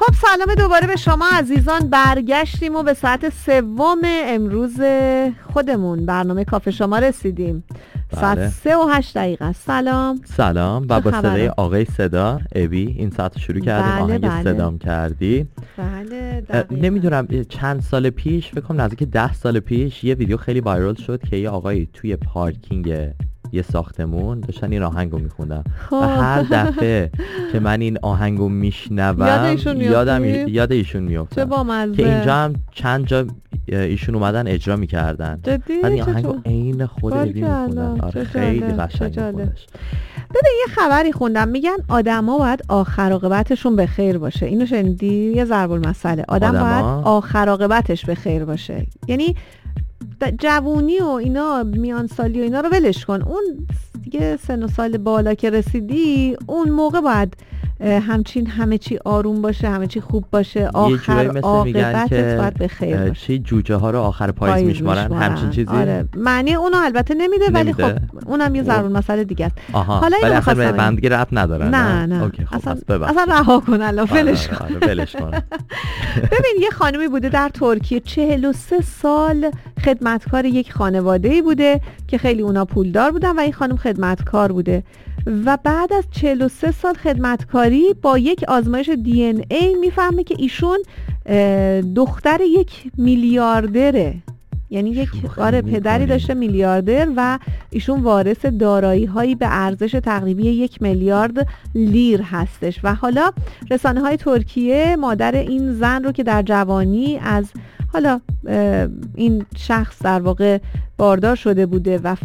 خب سلام دوباره به شما عزیزان. برگشتیم و به ساعت سوم امروز خودمون برنامه کافه شما رسیدیم. ساعت 3:08 سلام و با صدای آقای صدا ابی این ساعت شروع کردیم. آهنگ صدام کردی. بله نمیدونم چند سال پیش، فکر کنم نزدیک 10 سال پیش، یه ویدیو خیلی وایرال شد که یه آقایی توی پارکینگ یه ساختمون داشتن این آهنگو میخوندن و هر دفعه که من این آهنگو میشنوم یاد ایشون میفته. چه بامزه که اینجا هم چند جا ایشون اومدن اجرا میکردن. بعد این آهنگو عین خود ابی میخوندن. آره خیلی قشنگ میخوندش. ببین یه خبری خوندم میگن آدما باید آخر عاقبتشون به خیر باشه. اینو شنیدی؟ یه ضرب المثله. آدم باید آخر عاقبتش به خیر باشه. یعنی جوونی و اینا، میان سالی و اینا رو ولش کن. اون دیگه سن و سال بالا که رسیدی، اون موقع باید همچین همه چی آروم باشه، همه چی خوب باشه، آخر عاقبتت باید به خیر باشه. چی جوجه ها رو آخر پاییز میشمارن، همچین چیزی. آره معنی اونو البته نمیده ولی خب اونم یه ضرور مسئله دیگه است. حالا ولی اصلا بند دیگه ربط ندارن. نه اوکی خب اصلا رها کن الان، ولش کن. ببین یه خانمی بوده در ترکیه، 43 سال خدمتکار یک خانواده‌ای بوده که خیلی اونا پولدار بودن و این خانم خدمتکار بوده و بعد از 43 سال خدمتکاری با یک آزمایش DNA میفهمه که ایشون دختر یک میلیاردره. یعنی یک پدری داشته میلیاردر و ایشون وارث دارایی هایی به ارزش تقریبی 1 میلیارد لیر هستش. و حالا رسانه های ترکیه مادر این زن رو که در جوانی از حالا این شخص در واقع باردار شده بوده و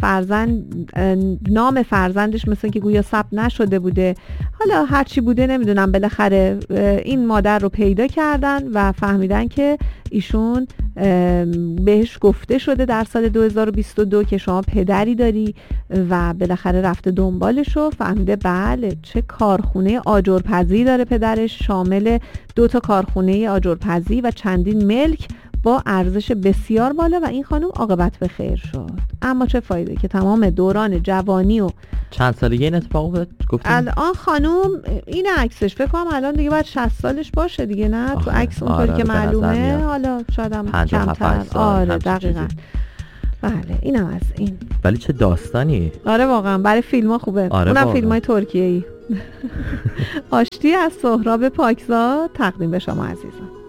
نام فرزندش مثل که گویا ثبت نشده بوده، حالا هرچی بوده نمیدونم، بالاخره این مادر رو پیدا کردن و فهمیدن که ایشون بهش گفته شده در سال 2022 که شما پدری داری و بالاخره رفته دنبالش و فهمیده بله چه کارخونه آجرپزی داره پدرش، شامل 2 کارخونه آجرپزی و چندین ملک با ارزش بسیار بالا و این خانم عاقبت به خیر شد. اما چه فایده که تمام دوران جوانی و چند سالگی این اتفاق بود گفتیم. الان خانم این عکسش فکر کنم الان دیگه باید 60 سالش باشه دیگه، نه تو عکس اونطوری که معلومه، حالا شاید هم کمتر. آره دقیقاً. بله اینم از این. ولی چه داستانی. آره واقعا برای فیلم‌ها خوبه. اونم فیلم‌های ترکیه‌ای. آشتی از سهراب پاکزاد تقدیم به شما عزیزان.